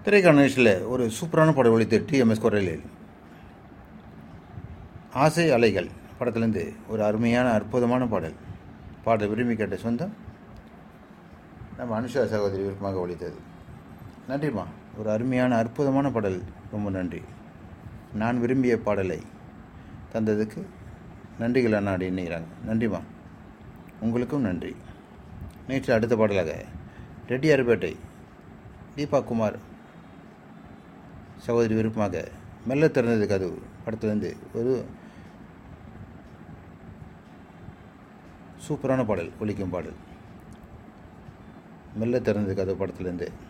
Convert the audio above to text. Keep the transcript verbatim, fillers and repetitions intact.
திரைக்கான நிகழ்ச்சியில் ஒரு சூப்பரான படம் ஒழித்து டிஎம்எஸ் குரலில் ஆசை அலைகள் படத்துலேருந்து ஒரு அருமையான அற்புதமான பாடல் பாடல் விரும்பி கேட்ட சொந்தம் நம்ம அனுஷா சகோதரி விருப்பமாக ஒழித்தது. நன்றிம்மா, ஒரு அருமையான அற்புதமான பாடல், ரொம்ப நன்றி. நான் விரும்பிய பாடலை தந்ததுக்கு நன்றிகள் அண்ணாடி எண்ணுகிறாங்க. நன்றிம்மா, உங்களுக்கும் நன்றி. நேற்று அடுத்த பாடலாக ரெட்டியார்பேட்டை தீபா குமார் சகோதரி விருப்பமாக மெல்ல திறந்தது கதவு படத்துலேருந்து ஒரு சூப்பரான பாடல் ஒலிக்கும் பாடல் மெல்ல திறந்தது கதவு படத்துலேருந்து